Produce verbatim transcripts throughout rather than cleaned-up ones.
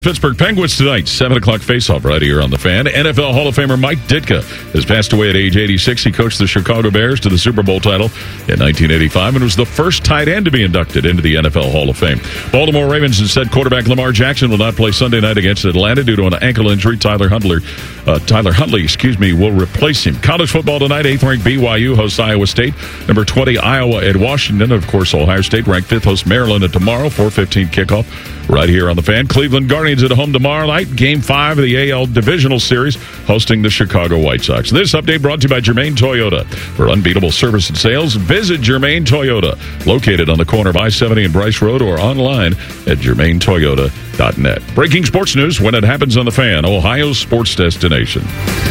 Pittsburgh Penguins tonight, seven o'clock face-off right here on The Fan. N F L Hall of Famer Mike Ditka has passed away at age eighty-six. He coached the Chicago Bears to the Super Bowl title in nineteen eighty-five and was the first tight end to be inducted into the N F L Hall of Fame. Baltimore Ravens and said quarterback Lamar Jackson will not play Sunday night against Atlanta due to an ankle injury. Tyler Huntley, uh, Tyler Huntley, excuse me, will replace him. College football tonight, eighth-ranked B Y U hosts Iowa State. Number twenty, Iowa at Washington. Of course, Ohio State, ranked fifth, hosts Maryland at tomorrow, four fifteen kickoff right here on The Fan. Cleveland Guardians at home tomorrow night, Game five of the A L Divisional Series, hosting the Chicago White Sox. This update brought to you by Germain Toyota. For unbeatable service and sales, visit Germain Toyota, located on the corner of I seventy and Bryce Road, or online at germain toyota dot net. Breaking sports news when it happens on The Fan, Ohio's sports destination.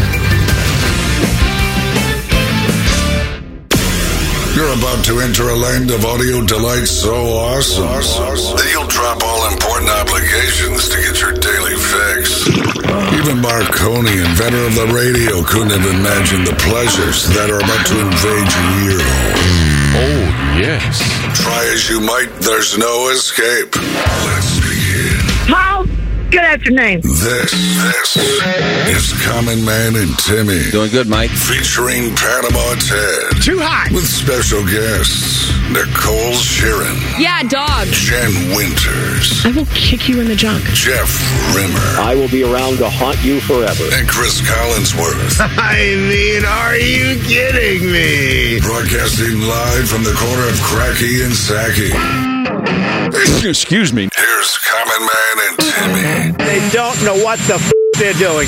You're about to enter a land of audio delight so awesome that you'll drop all important obligations to get your daily fix. Even Marconi, inventor of the radio, couldn't have imagined the pleasures that are about to invade your ear hole. Oh, yes. Try as you might, there's no escape. Let's begin. How? Get out your name. This, this is Common Man and Timmy. Doing good, Mike. Featuring Panama Ted. Too high. With special guests, Nicole Sheeran. Yeah, dog. Jen Winters. I will kick you in the junk. Jeff Rimmer. I will be around to haunt you forever. And Chris Collinsworth. I mean, are you kidding me? Broadcasting live from the corner of Cracky and Sacky. Excuse me. Here's Common Man and Timmy. They don't know what the f*** they're doing.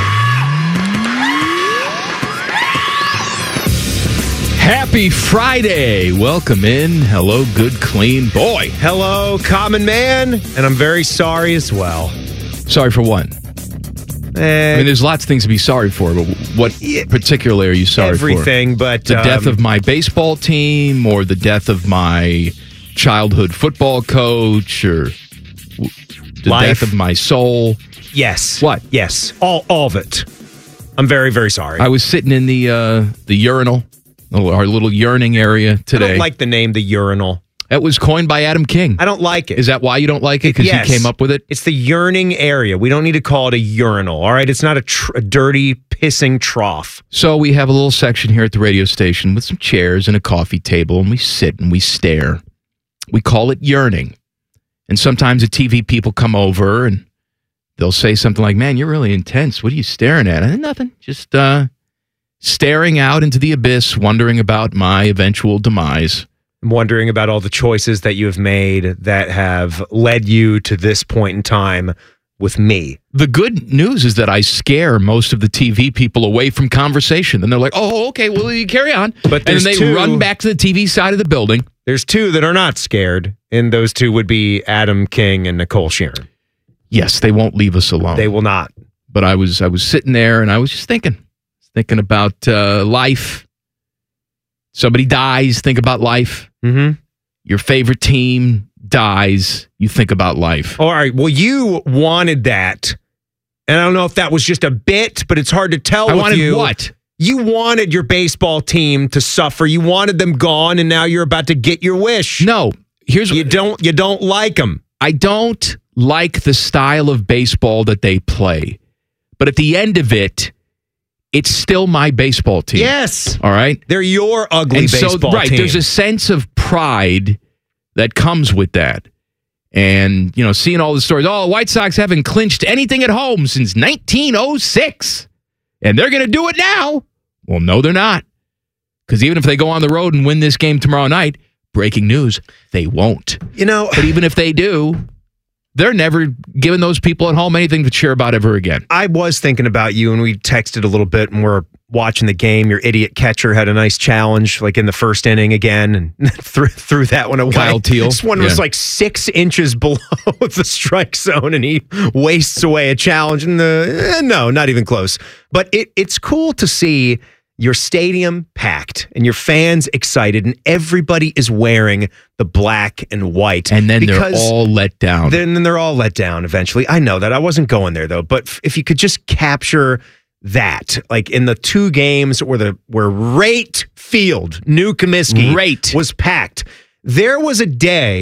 Happy Friday. Welcome in. Hello, good, clean boy. Hello, Common Man, and I'm very sorry as well. Sorry for what? Eh, I mean, there's lots of things to be sorry for, but what particularly are you sorry everything, for? Everything, but... The um, death of my baseball team, or the death of my childhood football coach, or the Life. death of my soul. Yes. What? Yes. All, all of it. I'm very, very sorry. I was sitting in the uh, the urinal, our little yearning area today. I don't like the name, the urinal. That was coined by Adam King. I don't like it. Is that why you don't like it? Because Yes. he came up with it? It's the yearning area. We don't need to call it a urinal, all right? It's not a, tr- a dirty, pissing trough. So we have a little section here at the radio station with some chairs and a coffee table, and we sit and we stare. We call it yearning. And sometimes the T V people come over and they'll say something like, man, you're really intense. What are you staring at? I said, nothing. Just uh, staring out into the abyss, wondering about my eventual demise. I'm wondering about all the choices that you have made that have led you to this point in time with me. The good news is that I scare most of the T V people away from conversation. And they're like, oh, okay, well, you carry on. But and then there's they two- run back to the T V side of the building. There's two that are not scared, and those two would be Adam King and Nicole Sheeran. Yes, they won't leave us alone. They will not. But I was I was sitting there and I was just thinking, thinking about uh, life. Somebody dies, think about life. Mm-hmm. Your favorite team dies, you think about life. All right. Well, you wanted that, and I don't know if that was just a bit, but it's hard to tell. I with wanted you. what? You wanted your baseball team to suffer. You wanted them gone, and now you're about to get your wish. No, here's you what don't. You don't like them. I don't like the style of baseball that they play, but at the end of it, it's still my baseball team. Yes. All right. They're your ugly and baseball so, right, team. there's a sense of pride that comes with that. And, you know, seeing all the stories, oh, the White Sox haven't clinched anything at home since nineteen oh six. And they're going to do it now. Well, no, they're not. Because even if they go on the road and win this game tomorrow night, breaking news, they won't. You know, but even if they do, they're never giving those people at home anything to cheer about ever again. I was thinking about you, and we texted a little bit, and we're watching the game. Your idiot catcher had a nice challenge, like in the first inning again, and threw, threw that one away. Kyle Teal. This one yeah. was like six inches below the strike zone, and he wastes away a challenge. And the eh, no, not even close. But it it's cool to see your stadium packed and your fans excited, and everybody is wearing the black and white. And then they're all let down. Then, then they're all let down eventually. I know that. I wasn't going there, though. But f- if you could just capture that, like in the two games where the where Rate Field, New Comiskey, Rate. was packed, there was a day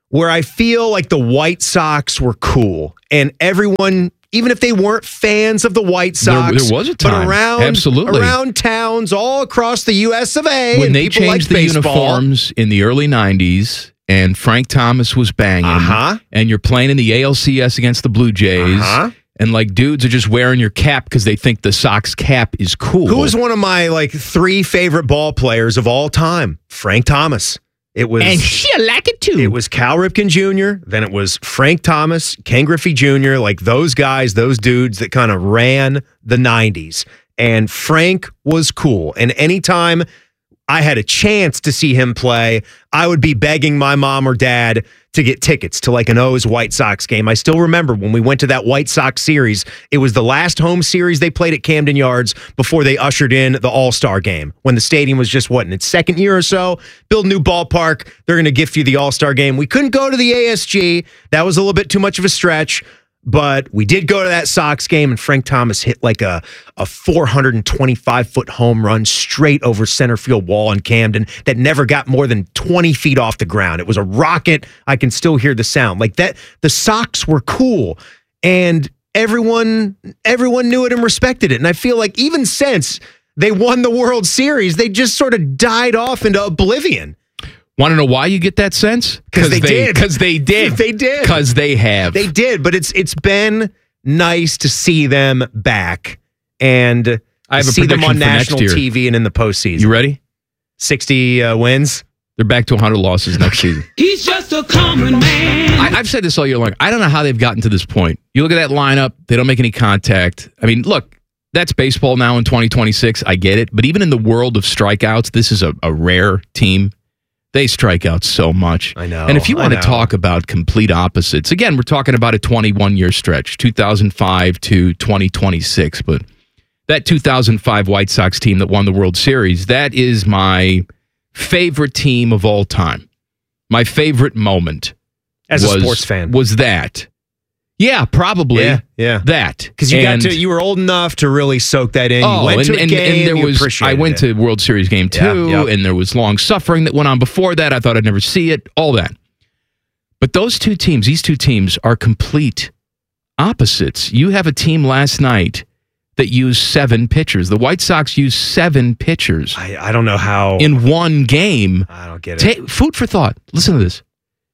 where I feel like the White Sox were cool and everyone, even if they weren't fans of the White Sox, there, there was a time, but around, absolutely, around towns all across the U S of A, when and they people changed liked the baseball, uniforms in the early nineties, and Frank Thomas was banging, uh-huh. and you're playing in the A L C S against the Blue Jays. Uh-huh. And like dudes are just wearing your cap because they think the Sox cap is cool. Who was one of my like three favorite ball players of all time? Frank Thomas. It was, and she like it too. It was Cal Ripken Junior Then it was Frank Thomas, Ken Griffey Junior Like those guys, those dudes that kind of ran the nineties. And Frank was cool. And anytime I had a chance to see him play, I would be begging my mom or dad to get tickets to like an O's White Sox game. I still remember when we went to that White Sox series, it was the last home series they played at Camden Yards before they ushered in the All-Star game, when the stadium was just, what, in its second year or so? Build a new ballpark. They're going to gift you the All-Star game. We couldn't go to the A S G. That was a little bit too much of a stretch. But we did go to that Sox game, and Frank Thomas hit like a, a four hundred twenty-five foot home run straight over center field wall in Camden that never got more than twenty feet off the ground. It was a rocket. I can still hear the sound. Like that, the Sox were cool, and everyone everyone knew it and respected it. And I feel like even since they won the World Series, they just sort of died off into oblivion. Want to know why you get that sense? Because they, they did. Because they did. They did. Because they have. They did, but it's it's been nice to see them back and I have a see them on prediction for national next year. T V and in the postseason. You ready? sixty uh, wins. They're back to one hundred losses next season. He's just a common man. I, I've said this all year long. I don't know how they've gotten to this point. You look at that lineup, they don't make any contact. I mean, look, that's baseball now in twenty twenty-six. I get it. But even in the world of strikeouts, this is a, a rare team. They strike out so much. I know. And if you want I to know. talk about complete opposites, again, we're talking about a twenty-one year stretch, two thousand five to twenty twenty-six. But that two thousand five White Sox team that won the World Series, that is my favorite team of all time. My favorite moment. As was, a sports fan. Was that. Yeah, probably. Yeah, yeah. That. Because you And- got to, you were old enough to really soak that in. Oh, you went and, to a and, game, and there you was. I appreciated went it. to World Series game Yeah, two, yep. and there was long suffering that went on before that. I thought I'd never see it. All that, but those two teams, these two teams, are complete opposites. You have a team last night that used seven pitchers. The White Sox used seven pitchers I, I don't know how. in one game. I don't get it. Ta- food for thought. Listen to this.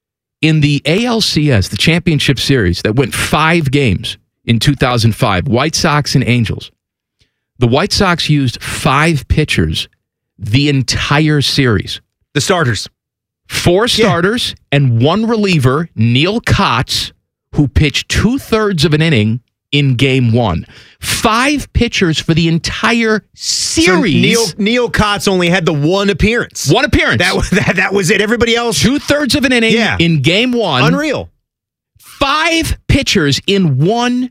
In the A L C S, the championship series that went five games in two thousand five, White Sox and Angels, the White Sox used five pitchers the entire series. The starters. Four starters and one reliever, Neil Kotz, who pitched two-thirds of an inning in game one. Five pitchers for the entire series. So Neil, Neil Kotz only had the one appearance. One appearance. That, was- that, that was it. Everybody else. Two-thirds of an inning Yeah. in game one. Unreal. Five pitchers in one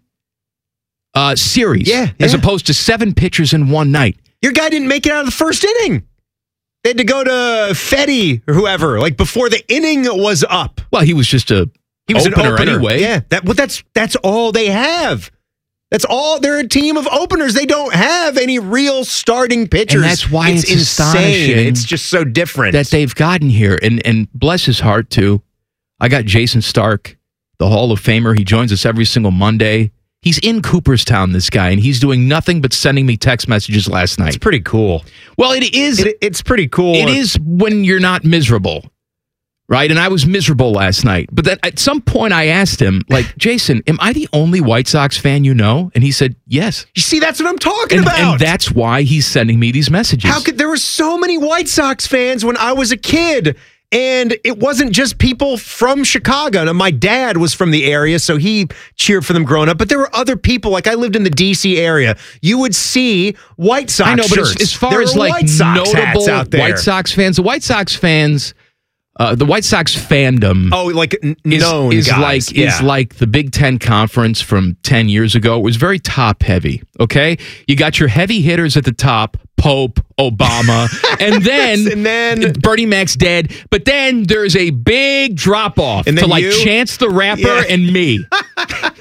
uh, series, Yeah, as yeah. opposed to seven pitchers in one night. Your guy didn't make it out of the first inning. They had to go to Fetty or whoever, like before the inning was up. Well, he was just a He was opener, an opener anyway. Yeah, that well, that's that's all they have. That's all. They're a team of openers. They don't have any real starting pitchers. And that's why it's insane. astonishing It's just so different. that they've gotten here. And and bless his heart too. I got Jason Stark, the Hall of Famer. He joins us every single Monday. He's in Cooperstown, this guy, and he's doing nothing but sending me text messages last night. It's pretty cool. Well, it is. It, it's pretty cool. It is when you're not miserable, right? And I was miserable last night. But then at some point I asked him, like, Jason, am I the only White Sox fan you know? And he said, yes. You see, that's what I'm talking And, about. and that's why he's sending me these messages. How could there were so many White Sox fans when I was a kid? And it wasn't just people from Chicago. Now, my dad was from the area, so he cheered for them growing up. But there were other people. Like, I lived in the D C area. You would see White Sox I know, but shirts. as, as far There as were like White Sox hats notable out there. White Sox fans, the White Sox fans, uh, the White Sox fandom Oh, like n- is, known is guys. like yeah. is like the Big Ten Conference from ten years ago. It was very top heavy. Okay, you got your heavy hitters at the top, Pope, Obama, and then And then- Bernie Mac's dead. But then there's a big drop off And to then like you? Chance the Rapper Yeah. and me.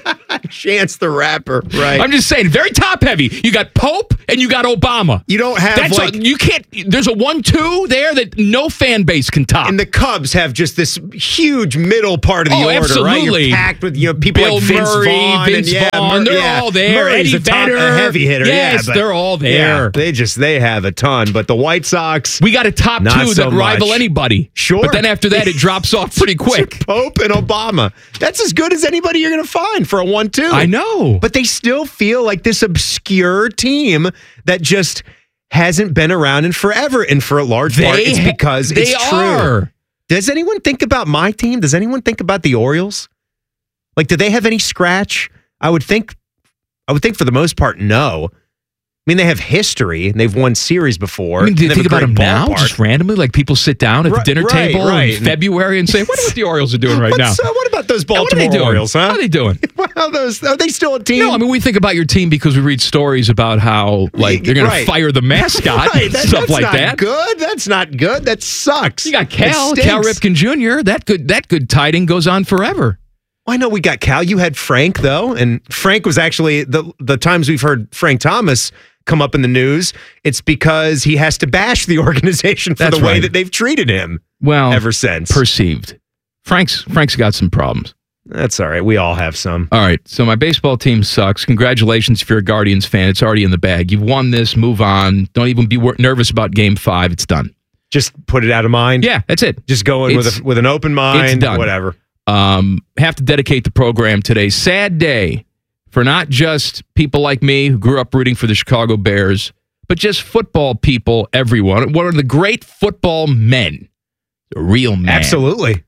Chance the Rapper, right? I'm just saying, very top heavy. You got Pope and you got Obama. You don't have That's like a, you can't. There's a one-two there that no fan base can top. and the Cubs have just this huge middle part of the Oh, order, absolutely. right? You're packed with you know people Bill like Vince Murray, Vaughn, Vince and yeah, Vaughn, Mur- they're yeah. all there. Murray's Eddie a, top, Vedder. a heavy hitter. Yes, yeah, but- they're all there. Yeah, they just they have a ton, but the White Sox, We got a top Not two so that rival much. anybody. Sure. But then after that, it drops off pretty quick. Pope and Obama. That's as good as anybody you're going to find for a one-two. I know. But they still feel like this obscure team that just hasn't been around in forever. And for a large part, They it's ha- because they it's true. are. Does anyone think about my team? Does anyone think about the Orioles? Like, do they have any scratch? I would think, I would think for the most part, no. I mean, they have history and they've won series before. I mean, do you They have think a about them great now? ballpark. Just randomly? Like people sit down at the Right, dinner right, table right. in February and say, wonder what the Orioles are doing right now. What's, uh, what about those What are Baltimore they doing? Orioles, huh? How are they doing? Well, those, are they still a team? No, I mean, we think about your team because we read stories about how, like, they're going Right. to fire the mascot Right, and that- stuff that's like not that. good. That's not good. That sucks. You got That Cal, stinks. Cal Ripken Junior That good, that good tiding goes on forever. I know we got Cal. You had Frank, though, and Frank was actually, the the times we've heard Frank Thomas come up in the news, it's because he has to bash the organization for That's the way right. that they've treated him Well, ever since. perceived. Frank's Frank's got some problems. That's all right. We all have some. All right, so my baseball team sucks. Congratulations if you're a Guardians fan. It's already in the bag. You've won this. Move on. Don't even be wor- nervous about Game Five. It's done. Just put it out of mind. Yeah, that's it. Just go in with It's- a, with an open mind. done. Whatever. Um, have to dedicate the program today. Sad day for not just people like me who grew up rooting for the Chicago Bears, but just football people, everyone. One of the great football men, a real man, Absolutely.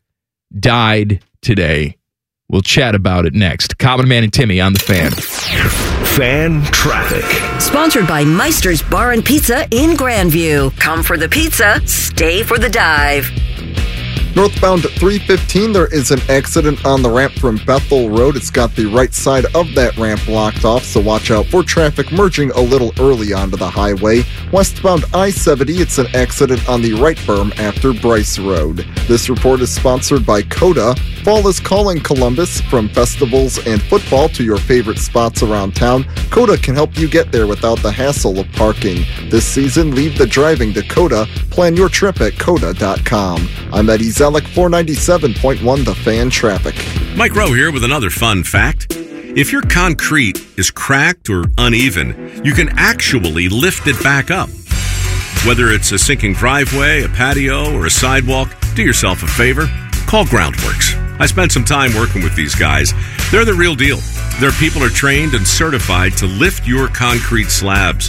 died today. We'll chat about it next. Common Man and Timmy on the Fan. Fan traffic. Sponsored by Meister's Bar and Pizza in Grandview. Come for the pizza, stay for the dive. Northbound at three fifteen, there is an accident on the ramp from Bethel Road. It's got the right side of that ramp locked off, so watch out for traffic merging a little early onto the highway. Westbound I seventy, it's an accident on the right berm after Bryce Road. This report is sponsored by Coda. Fall is calling Columbus. From festivals and football to your favorite spots around town, Coda can help you get there without the hassle of parking. This season, leave the driving to Coda. Plan your trip at coda dot com. I'm Eddie Zellick, four ninety-seven point one The Fan Traffic. Mike Rowe here with another fun fact. If your concrete is cracked or uneven, you can actually lift it back up. Whether it's a sinking driveway, a patio, or a sidewalk, do yourself a favor. Call Groundworks. I spent some time working with these guys. They're the real deal. Their people are trained and certified to lift your concrete slabs.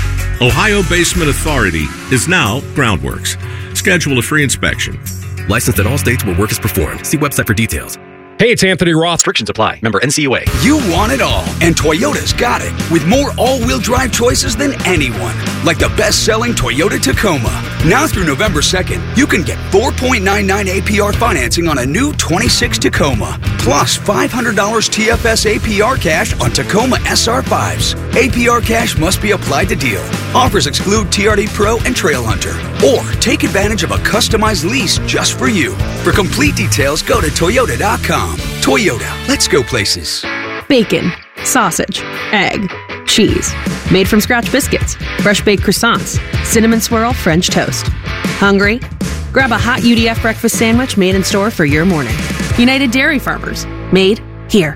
Ohio Basement Authority is now Groundworks. Schedule a free inspection. Licensed in all states where work is performed. See website for details. Hey, it's Anthony Roth. Restrictions apply. Member N C U A. You want it all, and Toyota's got it. With more all-wheel drive choices than anyone. Like the best-selling Toyota Tacoma. Now through November second, you can get four point nine nine A P R financing on a new twenty-six Tacoma. Plus five hundred dollars T F S A P R cash on Tacoma S R fives. A P R cash must be applied to deal. Offers exclude T R D Pro and Trail Hunter. Or take advantage of a customized lease just for you. For complete details, go to toyota dot com. Toyota, let's go places. Bacon, sausage, egg, cheese. Made from scratch biscuits, fresh baked croissants, cinnamon swirl French toast. Hungry? Grab a hot U D F breakfast sandwich made in store for your morning. United Dairy Farmers. Made here.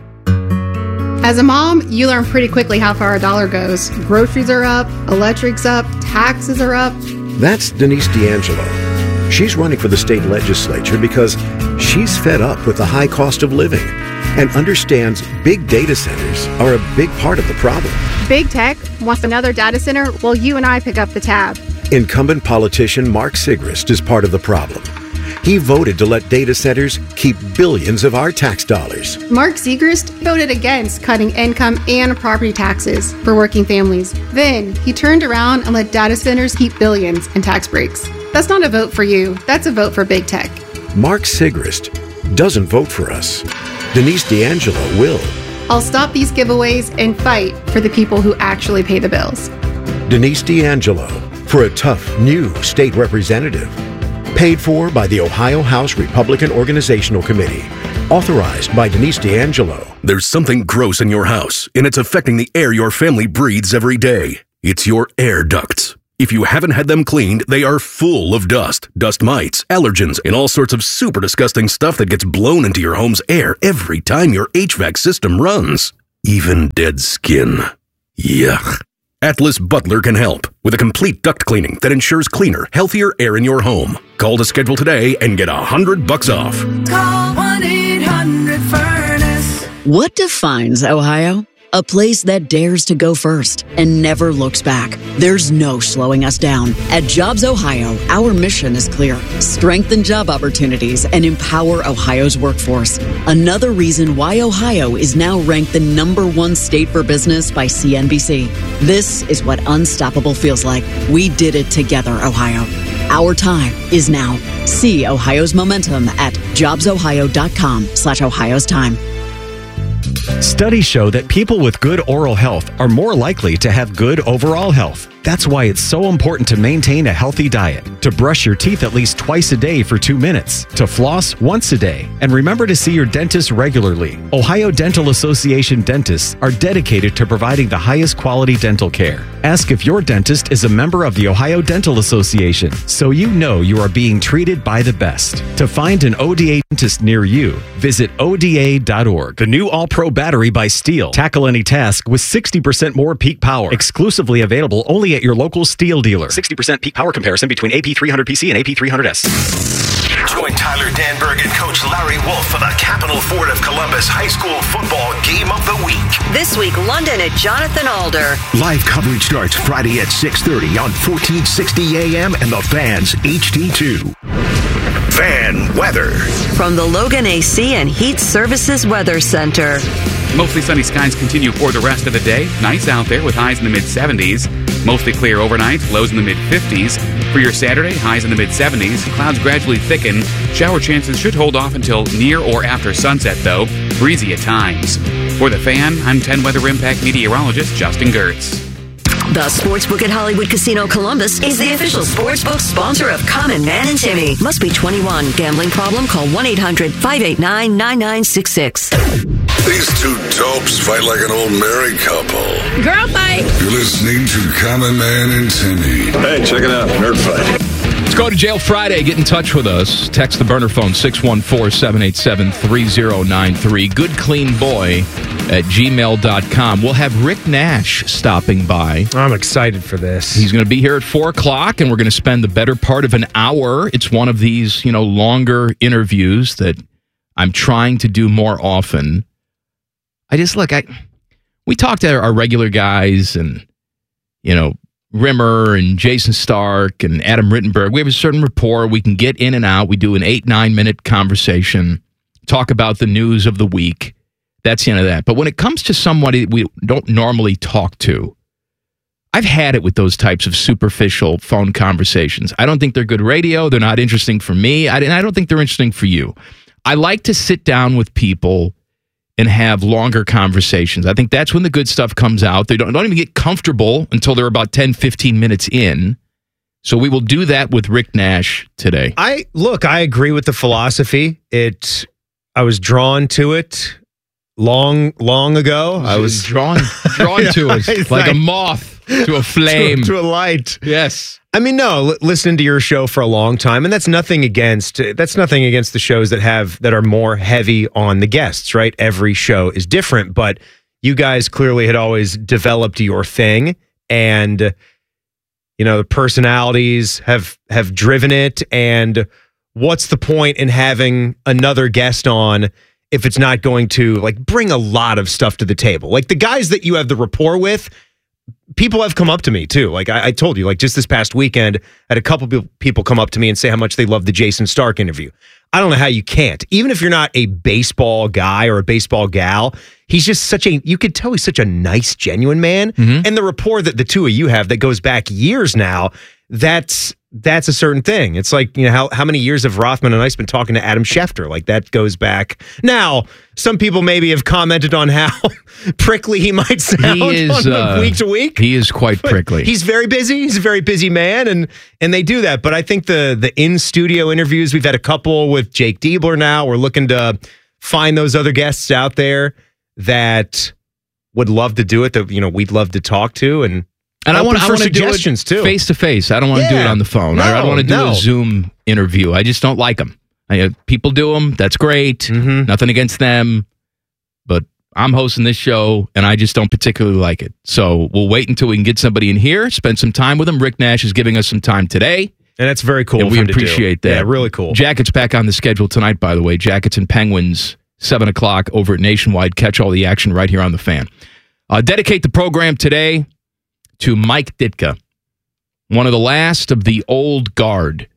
As a mom, you learn pretty quickly how far a dollar goes. Groceries are up, electric's up, taxes are up. That's Denise D'Angelo. She's running for the state legislature because she's fed up with the high cost of living and understands big data centers are a big part of the problem. Big tech wants another data center while you and I pick up the tab. Incumbent politician Mark Sigrist is part of the problem. He voted to let data centers keep billions of our tax dollars. Mark Sigrist voted against cutting income and property taxes for working families. Then he turned around and let data centers keep billions in tax breaks. That's not a vote for you. That's a vote for big tech. Mark Sigrist doesn't vote for us. Denise D'Angelo will. I'll stop these giveaways and fight for the people who actually pay the bills. Denise D'Angelo for a tough new state representative. Paid for by the Ohio House Republican Organizational Committee. Authorized by Denise D'Angelo. There's something gross in your house, and it's affecting the air your family breathes every day. It's your air ducts. If you haven't had them cleaned, they are full of dust, dust mites, allergens, and all sorts of super disgusting stuff that gets blown into your home's air every time your H V A C system runs. Even dead skin. Yuck. Atlas Butler can help with a complete duct cleaning that ensures cleaner, healthier air in your home. Call to schedule today and get a hundred bucks off. Call one eight hundred furnace. What defines Ohio? A place that dares to go first and never looks back. There's no slowing us down. At Jobs Ohio, our mission is clear. Strengthen job opportunities and empower Ohio's workforce. Another reason why Ohio is now ranked the number one state for business by C N B C. This is what unstoppable feels like. We did it together, Ohio. Our time is now. See Ohio's momentum at jobsohio.com slash Ohio's time. Studies show that people with good oral health are more likely to have good overall health. That's why it's so important to maintain a healthy diet, to brush your teeth at least twice a day for two minutes, to floss once a day, and remember to see your dentist regularly. Ohio Dental Association dentists are dedicated to providing the highest quality dental care. Ask if your dentist is a member of the Ohio Dental Association so you know you are being treated by the best. To find an O D A dentist near you, visit O D A dot org. The new All-Pro battery by Steel. Tackle any task with sixty percent more peak power. Exclusively available only at your local Steel dealer. sixty percent peak power comparison between A P three hundred P C and A P three hundred S. Join Tyler Danberg and Coach Larry Wolf for the Capital Ford of Columbus High School Football Game of the Week. This week, London at Jonathan Alder. Live coverage starts Friday at six thirty on fourteen sixty A M and the Fans H D two. Fan weather. From the Logan A C and Heat Services Weather Center. Mostly sunny skies continue for the rest of the day. Nice out there with highs in the mid-seventies. Mostly clear overnight, lows in the mid-fifties. For your Saturday, highs in the mid-seventies. Clouds gradually thicken. Shower chances should hold off until near or after sunset, though. Breezy at times. For The Fan, I'm ten Weather Impact meteorologist Justin Gertz. The Sportsbook at Hollywood Casino Columbus is the official sportsbook sponsor of Common Man and Timmy. Must be twenty-one. Gambling problem? Call one eight hundred five eight nine nine nine six six. These two dopes fight like an old married couple. Girl fight. You're listening to Common Man and Timmy. Hey, check it out. Nerd Fight. Let's go to Jail Friday. Get in touch with us. Text the burner phone six one four, seven eight seven, three zero nine three. Good Clean Boy at gmail dot com. We'll have Rick Nash stopping by. I'm excited for this. He's going to be here at four o'clock, and we're going to spend the better part of an hour. It's one of these, you know, longer interviews that I'm trying to do more often. I just, look, I we talked to our regular guys and, you know, Rimmer and Jason Stark and Adam Rittenberg. We have a certain rapport. We can get in and out. We do an eight, nine minute conversation, talk about the news of the week. That's the end of that. But when it comes to somebody we don't normally talk to, I've had it with those types of superficial phone conversations. I don't think they're good radio. They're not interesting for me. I, and I don't think they're interesting for you. I like to sit down with people and have longer conversations. I think that's when the good stuff comes out. They don't, don't even get comfortable until they're about ten, fifteen minutes in. So we will do that with Rick Nash today. I look, I agree with the philosophy. It I was drawn to it long, long ago. I was drawn drawn to it like a moth to a flame. to, to a light. Yes. I mean, no, l- listening to your show for a long time, and that's nothing against that's nothing against the shows that have that are more heavy on the guests, right? Every show is different, but you guys clearly had always developed your thing, and you know the personalities have have driven it. And what's the point in having another guest on if it's not going to like bring a lot of stuff to the table? Like the guys that you have the rapport with. People have come up to me too. Like I, I told you, like just this past weekend, I had a couple people come up to me and say how much they love the Jason Stark interview. I don't know how you can't. Even if you're not a baseball guy or a baseball gal, he's just such a, you could tell he's such a nice, genuine man. Mm-hmm. And the rapport that the two of you have that goes back years now, that's that's a certain thing. It's like, you know, how, how many years have Rothman and I been talking to Adam Schefter? Like, that goes back. Now, some people maybe have commented on how prickly he might sound He is, on uh, week to week. He is quite But prickly. He's very busy. He's a very busy man, and and they do that. But I think the the in-studio interviews, we've had a couple with Jake Diebler now. We're looking to find those other guests out there that would love to do it, that, you know, we'd love to talk to. And And I want for to do suggestions, it too. face to face. I don't want to do it Yeah. on the phone. No, I don't want to do no. a Zoom interview. I just don't like them. I, uh, people do them. That's great. Mm-hmm. Nothing against them. But I'm hosting this show, and I just don't particularly like it. So we'll wait until we can get somebody in here, spend some time with them. Rick Nash is giving us some time today. And that's very cool. And we of him to do. appreciate that. Yeah, really cool. Jackets back on the schedule tonight, by the way. Jackets and Penguins, seven o'clock over at Nationwide. Catch all the action right here on The Fan. Uh, dedicate the program today to Mike Ditka, one of the last of the old guard.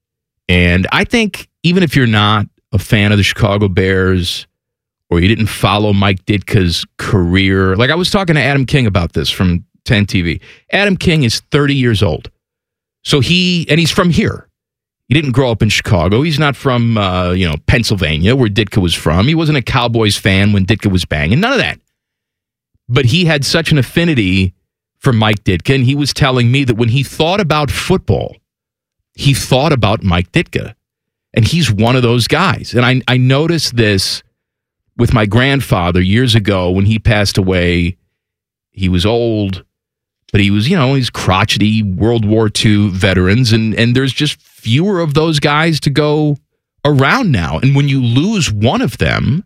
And I think even if you're not a fan of the Chicago Bears or you didn't follow Mike Ditka's career, like I was talking to Adam King about this from ten T V. Adam King is thirty years old. So he, and he's from here. He didn't grow up in Chicago. He's not from, uh, you know, Pennsylvania, where Ditka was from. He wasn't a Cowboys fan when Ditka was banging. None of that. But he had such an affinity for Mike Ditka, and he was telling me that when he thought about football, he thought about Mike Ditka. And he's one of those guys. And I, I noticed this with my grandfather years ago when he passed away. He was old, but he was, you know, he's crotchety World War Two veterans, and, and there's just fewer of those guys to go around now. And when you lose one of them,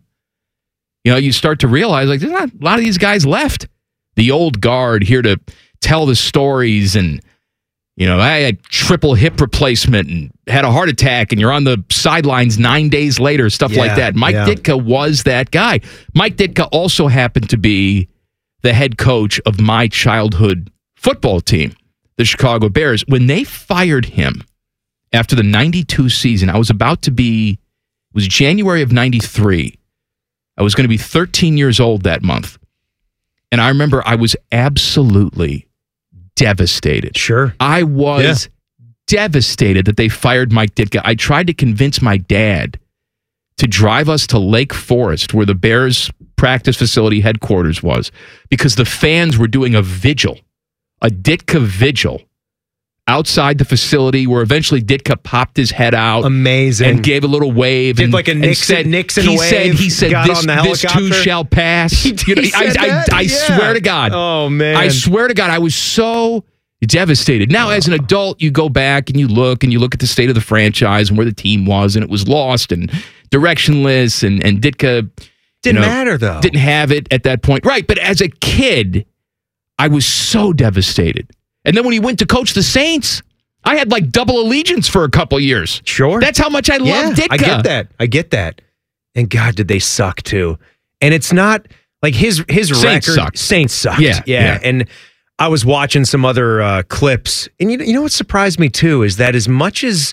you know, you start to realize, like, there's not a lot of these guys left. The old guard here to tell the stories, and, you know, I had triple hip replacement and had a heart attack, and you're on the sidelines nine days later, stuff Yeah, like that. Mike yeah. Ditka was that guy. Mike Ditka also happened to be the head coach of my childhood football team, the Chicago Bears. When they fired him after the ninety-two season, I was about to be, it was January of ninety-three. I was going to be thirteen years old that month. And I remember I was absolutely devastated. Sure. I was devastated that they fired Mike Ditka. I tried to convince my dad to drive us to Lake Forest, where the Bears practice facility headquarters was, because the fans were doing a vigil, a Ditka vigil, outside the facility, where eventually Ditka popped his head out. Amazing. And gave a little wave. Did and, like a and Nixon- said, Nixon he wave, Said, he said, got this, on the this too helicopter." shall pass. He- You know, he I, said I, that? I Yeah. swear to God. Oh, man. I swear to God, I was so devastated. Now, as an adult, you go back and you look and you look at the state of the franchise and where the team was, and it was lost and directionless, and, and Ditka Didn't you know, matter, though. Didn't have it at that point. Right. But as a kid, I was so devastated. And then when he went to coach the Saints, I had like double allegiance for a couple years. Sure. That's how much I Yeah, love Ditka. I get that. I get that. And God, did they suck too. And it's not like his his Saints record. sucked. Saints sucked. Yeah, yeah. yeah. And I was watching some other uh, clips, and you know, you know what surprised me too is that as much as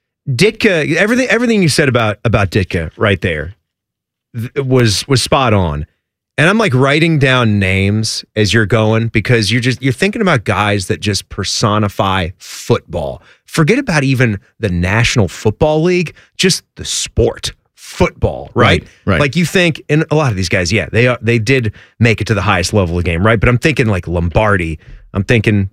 Ditka, everything everything you said about about Ditka right there th- was was spot on. And I'm like writing down names as you're going, because you're just you're thinking about guys that just personify football. Forget about even the National Football League, just the sport, football, right? Right, right. Like you think, and a lot of these guys, yeah, they are, they did make it to the highest level of the game, right? But I'm thinking like Lombardi, I'm thinking